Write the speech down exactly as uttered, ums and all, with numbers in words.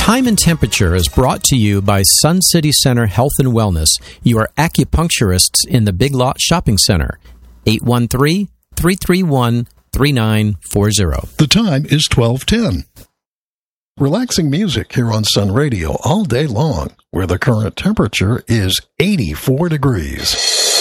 Time and Temperature is brought to you by Sun City Center Health and Wellness, your acupuncturists in the Big Lot Shopping Center. eight one three, three three one, three nine four zero. The time is twelve ten. Relaxing music here on Sun Radio all day long, where the current temperature is eighty-four degrees.